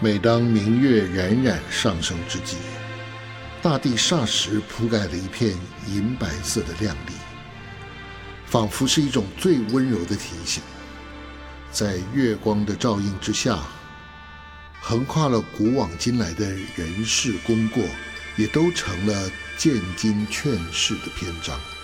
每当明月冉冉上升之际，大地霎时铺盖了一片银白色的亮丽，仿佛是一种最温柔的提醒。在月光的照映之下，横跨了古往今来的人事功过，也都成了见经劝世的篇章。